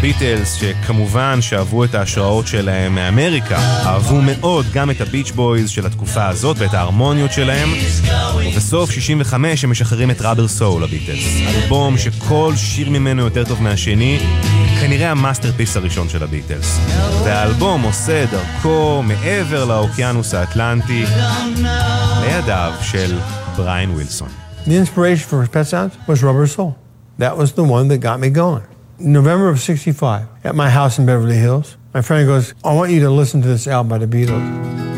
הביטלס, שכמובן שאהבו את ההשראות שלהם מאמריקה, אהבו מאוד גם את הביץ' בויז של התקופה הזאת ואת ההרמוניות שלהם, ובסוף 65 הם משחררים את ראבר סול, הביטלס, אלבום שכל שיר ממנו יותר טוב מהשני, כנראה המאסטרפיס הראשון של הביטלס. והאלבום עושה דרכו מעבר לאוקיינוס האטלנטי לידיו של בריין ווילסון. The inspiration for Pet Sounds was Rubber Soul. That was the one that got me going. November of 65, at my house in Beverly Hills, my friend goes, I want you to listen to this album by the Beatles.